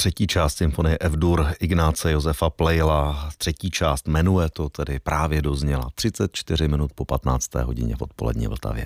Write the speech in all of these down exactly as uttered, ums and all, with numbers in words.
třetí část symfonie F-dur Ignáce Josefa Pleyela. Třetí část Menueto tedy právě dozněla třicet čtyři minut po patnácté hodině v odpolední Vltavě.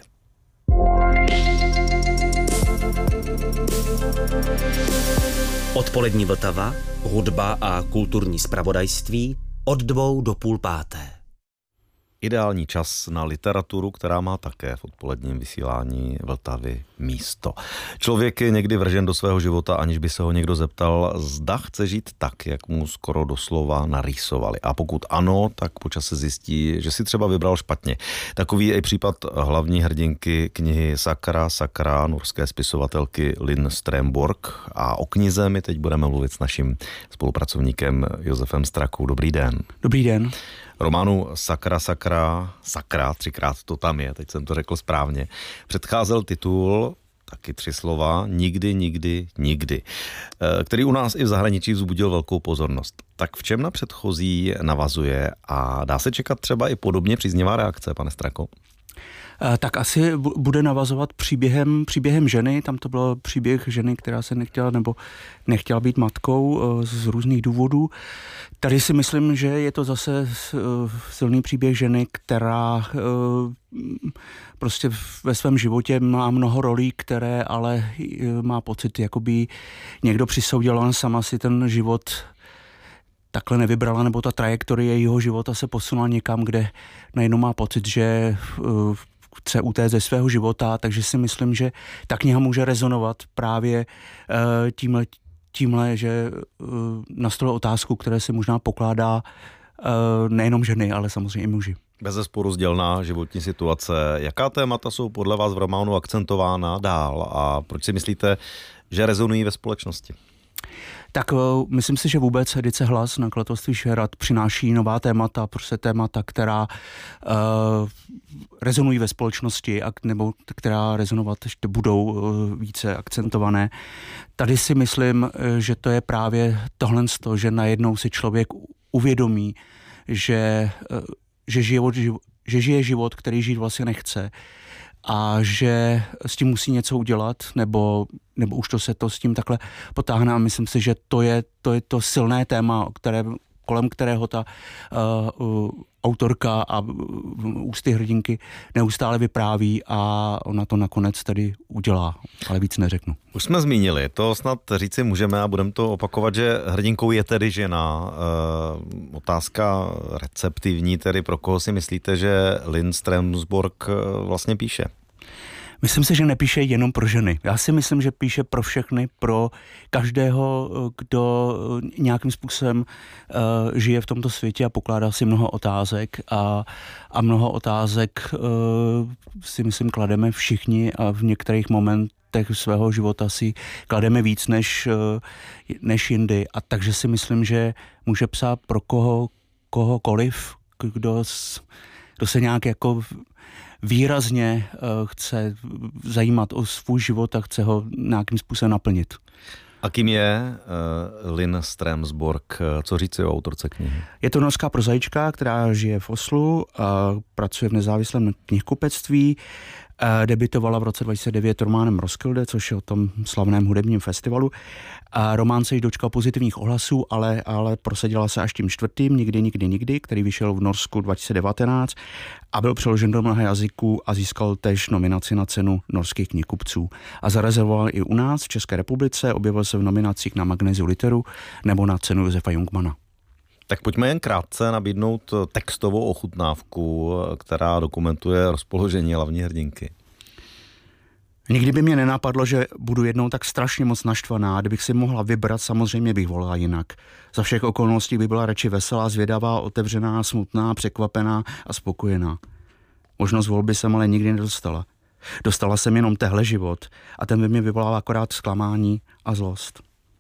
Odpolední Vltava, hudba a kulturní zpravodajství od dvou do půl páté. Ideální čas na literaturu, která má také v odpoledním vysílání Vltavy místo. Člověk je někdy vržen do svého života, aniž by se ho někdo zeptal, zda chce žít tak, jak mu skoro doslova narýsovali. A pokud ano, tak po čase zjistí, že si třeba vybral špatně. Takový je i případ hlavní hrdinky knihy Sakra, Sakra, norské spisovatelky Linn Strömborg. A o knize my teď budeme mluvit s naším spolupracovníkem Josefem Strakou. Dobrý den. Dobrý den. Románu Sakra, Sakra, Sakra, třikrát to tam je, teď jsem to řekl správně, předcházel titul, taky tři slova, Nikdy, nikdy, nikdy, který u nás i v zahraničí vzbudil velkou pozornost. Tak v čem na předchozí navazuje a dá se čekat třeba i podobně příznivá reakce, pane Strako? Tak asi bude navazovat příběhem, příběhem ženy, tam to byl příběh ženy, která se nechtěla nebo nechtěla být matkou z různých důvodů. Tady si myslím, že je to zase silný příběh ženy, která prostě ve svém životě má mnoho rolí, které ale má pocit, jakoby někdo přisoudil, ona sama si ten život takhle nevybrala, nebo ta trajektorie jejího života se posunula někam, kde najednou má pocit, že chce utéct ze svého života, takže si myslím, že ta kniha může rezonovat právě uh, tímhle, tímhle, že uh, nastoluje otázku, které si možná pokládá uh, nejenom ženy, ale samozřejmě i muži. Bezesporu sdělná životní situace. Jaká témata jsou podle vás v románu akcentována dál a proč si myslíte, že rezonují ve společnosti? Tak uh, myslím si, že vůbec edice Hlas nakladatelství Šehrad přináší nová témata, prostě témata, která uh, rezonují ve společnosti a, nebo která rezonovat ještě budou uh, více akcentované. Tady si myslím, uh, že to je právě tohle, že najednou si člověk uvědomí, že, uh, že, život, že žije život, který žít vlastně nechce, a že s tím musí něco udělat, nebo, nebo už to se to s tím takhle potáhne a myslím si, že to je to, je to silné téma, které, kolem kterého ta uh, uh, autorka a uh, ústy hrdinky neustále vypráví a ona to nakonec tedy udělá, ale víc neřeknu. Už jsme zmínili, to snad říci můžeme a budeme to opakovat, že hrdinkou je tedy žena. Uh, otázka receptivní, tedy pro koho si myslíte, že Linn Strömborg vlastně píše? Myslím si, že nepíše jenom pro ženy. Já si myslím, že píše pro všechny, pro každého, kdo nějakým způsobem uh, žije v tomto světě a pokládá si mnoho otázek a, a mnoho otázek uh, si myslím klademe všichni a v některých momentech svého života si klademe víc než, uh, než jindy. A takže si myslím, že může psát pro koho, kohokoliv, kdo, kdo se nějak jako výrazně uh, chce zajímat o svůj život a chce ho nějakým způsobem naplnit. A kým je uh, Linn Strömborg? Co říci o autorce knihy? Je to norská prozaička, která žije v Oslu a pracuje v nezávislém knihkupectví. Debitovala v roce dva tisíce devět románem Roskilde, což je o tom slavném hudebním festivalu. A román se již dočkal pozitivních ohlasů, ale, ale prosadila se až tím čtvrtým, Nikdy, nikdy, nikdy, který vyšel v Norsku dva tisíce devatenáct a byl přeložen do mnoha jazyků a získal též nominaci na cenu norských knihkupců. A zarezervoval i u nás v České republice, objevil se v nominacích na Magnéziu Literu nebo na cenu Josefa Jungmana. Tak pojďme jen krátce nabídnout textovou ochutnávku, která dokumentuje rozpoložení hlavní hrdinky. Nikdy by mě nenapadlo, že budu jednou tak strašně moc naštvaná. Kdybych si mohla vybrat, samozřejmě bych volila jinak. Za všech okolností by byla radši veselá, zvědavá, otevřená, smutná, překvapená a spokojená. Možnost volby jsem ale nikdy nedostala. Dostala jsem jenom tehle život a ten by mě vyvolal akorát zklamání a zlost.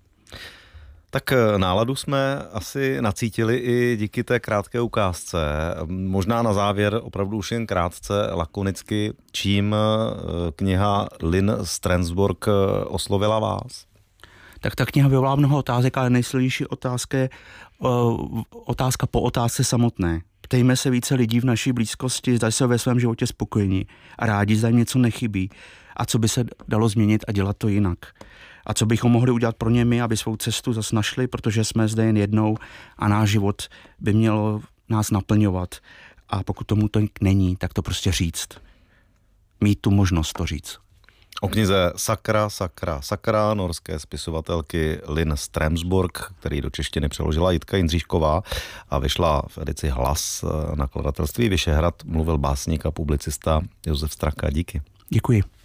Tak náladu jsme asi nacítili i díky té krátké ukázce. Možná na závěr opravdu už jen krátce, lakonicky, čím kniha Linn Strömborg oslovila vás? Tak ta kniha vyvolá mnoho otázek, ale nejsilnější otázka je uh, otázka po otázce samotné. Ptejme se více lidí v naší blízkosti, zda jsou ve svém životě spokojení a rádi, zda jim něco nechybí a co by se dalo změnit a dělat to jinak. a co bychom mohli udělat pro ně my, aby svou cestu zase našli, protože jsme zde jen jednou a náš život by měl nás naplňovat. A pokud tomu to není, tak to prostě říct. Mít tu možnost to říct. O knize Sakra, sakra, sakra norské spisovatelky Linn Stremsborg, který do češtiny přeložila Jitka Jindříšková a vyšla v edici Hlas nakladatelství Vyšehrad, mluvil básník a publicista Josef Straka. Díky. Děkuji.